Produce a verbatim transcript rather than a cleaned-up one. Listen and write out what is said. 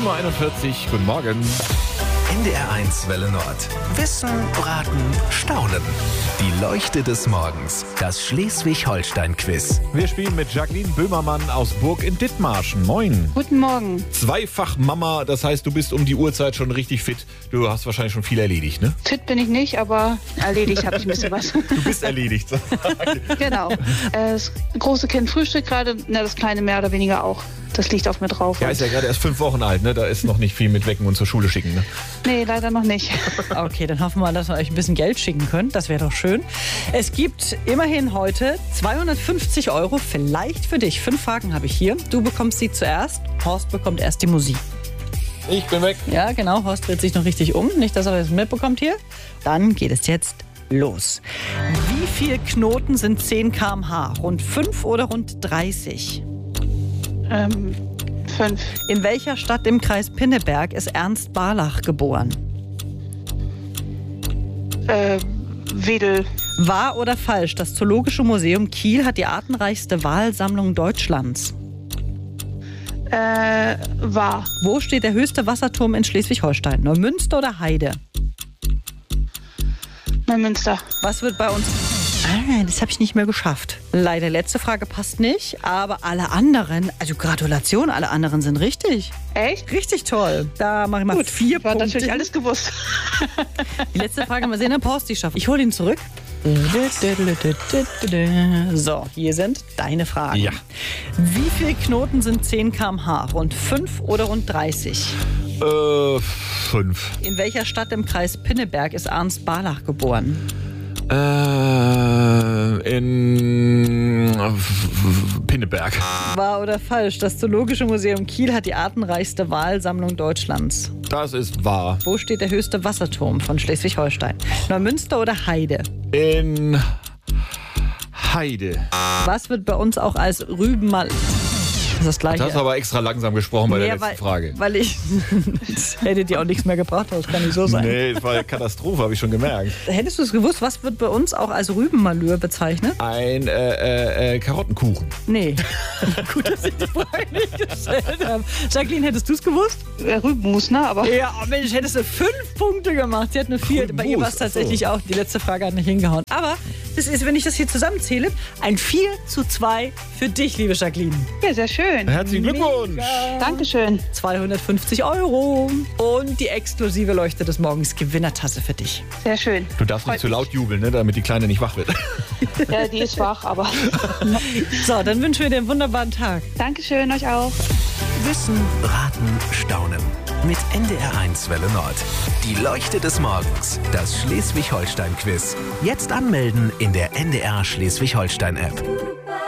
sieben Uhr einundvierzig, guten Morgen. N D R eins Welle Nord. Wissen, Raten, Staunen. Die Leuchte des Morgens. Das Schleswig-Holstein-Quiz. Wir spielen mit Jacqueline Böhmermann aus Burg in Dithmarschen. Moin. Guten Morgen. Zweifach Mama, das heißt, du bist um die Uhrzeit schon richtig fit. Du hast wahrscheinlich schon viel erledigt, ne? Fit bin ich nicht, aber erledigt habe ich ein bisschen was. Du bist erledigt. Genau. Äh, Das große Kind frühstückt gerade, na, das kleine mehr oder weniger auch. Das liegt auf mir drauf. Ja, ist ja gerade erst fünf Wochen alt, ne? Da ist noch nicht viel mit wecken und zur Schule schicken, ne? Nee, leider noch nicht. Okay, dann hoffen wir mal, dass wir euch ein bisschen Geld schicken können. Das wäre doch schön. Es gibt immerhin heute zweihundertfünfzig Euro, vielleicht für dich. Fünf Fragen habe ich hier. Du bekommst sie zuerst. Horst bekommt erst die Musik. Ich bin weg. Ja, genau. Horst dreht sich noch richtig um. Nicht, dass er das mitbekommt hier. Dann geht es jetzt los. Wie viele Knoten sind zehn Kilometer pro Stunde? Rund fünf oder rund dreißig? Ähm, fünf. In welcher Stadt im Kreis Pinneberg ist Ernst Barlach geboren? Äh, Wedel. Wahr oder falsch? Das Zoologische Museum Kiel hat die artenreichste Walsammlung Deutschlands. Äh, war. Wo steht der höchste Wasserturm in Schleswig-Holstein? Neumünster oder Heide? Neumünster. Was wird bei uns... Ah, das habe ich nicht mehr geschafft. Leider, letzte Frage passt nicht, aber alle anderen, also Gratulation, alle anderen sind richtig. Echt? Richtig toll. Da mache ich mal Gut, vier ich war Punkte. natürlich alles gewusst. Die letzte Frage, mal sehen, ob Horst die schafft. Ich hole ihn zurück. So, hier sind deine Fragen. Ja. Wie viele Knoten sind zehn Kilometer pro Stunde? Rund fünf oder rund dreißig? Äh, fünf. In welcher Stadt im Kreis Pinneberg ist Ernst Barlach geboren? Äh, in Pinneberg. Wahr oder falsch? Das Zoologische Museum Kiel hat die artenreichste Walsammlung Deutschlands. Das ist wahr. Wo steht der höchste Wasserturm von Schleswig-Holstein? Neumünster oder Heide? In Heide. Was wird bei uns auch als Rübenmal... Das ist das Gleiche. Du hast aber extra langsam gesprochen bei der Ja, letzten weil, Frage. Weil ich... Das hätte dir auch nichts mehr gebracht, das kann nicht so sein. Nee, das war eine Katastrophe, habe ich schon gemerkt. Hättest du es gewusst, was wird bei uns auch als Rübenmalheur bezeichnet? Ein äh, äh, äh, Karottenkuchen. Nee. Gut, dass ich die Frage nicht gestellt habe. Jacqueline, hättest du es gewusst? Äh, Rübenmus, ne? Aber Ja, Mensch, hättest du fünf Punkte gemacht. Sie hat nur vier. Bei ihr war es tatsächlich auch. Die letzte Frage hat nicht hingehauen. Aber das ist, wenn ich das hier zusammenzähle, ein vier zu zwei für dich, liebe Jacqueline. ja, sehr schön. Herzlichen Glückwunsch. Dankeschön. zweihundertfünfzig Euro. Und die exklusive Leuchte des Morgens Gewinnertasse für dich. Sehr schön. Du darfst nicht zu laut jubeln, ne, damit die Kleine nicht wach wird. Ja, die ist wach, aber So, dann wünschen wir dir einen wunderbaren Tag. Dankeschön, euch auch. Wissen, Raten, Staunen. Mit N D R eins Welle Nord. Die Leuchte des Morgens. Das Schleswig-Holstein-Quiz. Jetzt anmelden in der N D R Schleswig-Holstein-App.